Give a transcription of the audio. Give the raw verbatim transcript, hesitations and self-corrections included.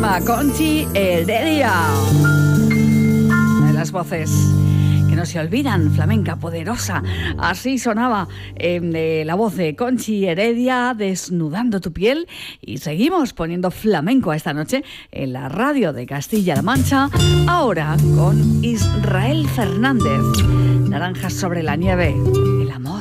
grandísima Conchi Heredia. Una de las voces que no se olvidan, flamenca poderosa. Así sonaba eh, la voz de Conchi Heredia, Desnudando tu piel. Y seguimos poniendo flamenco esta noche en la radio de Castilla-La Mancha. Ahora con Israel Fernández. Naranjas sobre la nieve. El amor.